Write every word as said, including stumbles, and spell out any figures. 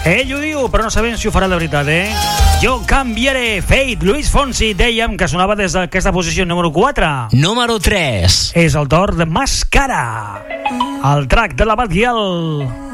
Ell ho diu, però no sabem si ho farà de veritat, eh? Jo canviaré. Fate, Luis Fonsi, dèiem que sonava des d'aquesta posició número quatre. Número tres. És el torn de Mascara, el track de la Batgirl.